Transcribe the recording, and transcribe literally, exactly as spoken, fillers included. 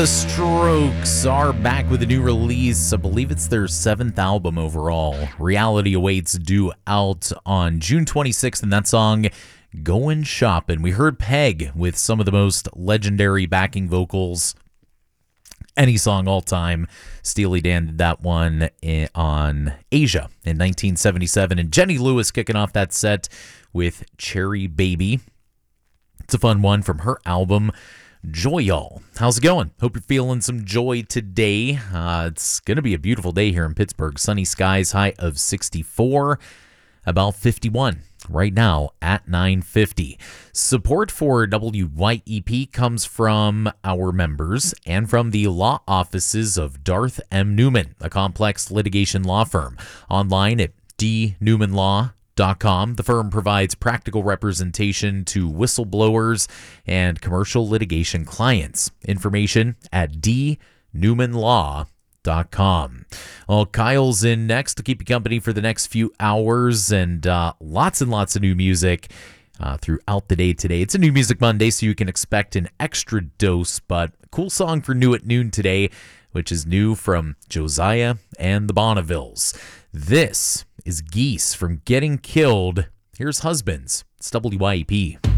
The Strokes are back with a new release. I believe it's their seventh album overall. Reality Awaits, due out on June twenty-sixth, and that song, Goin' Shoppin'. We heard Peg with some of the most legendary backing vocals any song all time. Steely Dan did that one in, on Asia in nineteen seventy-seven, and Jenny Lewis kicking off that set with Cherry Baby. It's a fun one from her album Joy Y'all. How's it going? Hope you're feeling some joy today. Uh, it's going to be a beautiful day here in Pittsburgh. Sunny skies, high of sixty-four, about fifty-one right now at nine fifty. Support for W Y E P comes from our members and from the law offices of Darth M. Newman, a complex litigation law firm. Online at d newman law dot com. The firm provides practical representation to whistleblowers and commercial litigation clients. Information at d newman law dot com. Well, Kyle's in next to keep you company for the next few hours, and uh, lots and lots of new music uh, throughout the day today. It's a New Music Monday, so you can expect an extra dose, but cool song for New at Noon today, which is new from Josiah and the Bonnevilles. This is Geese from Getting Killed. Here's Husbands. It's W Y E P.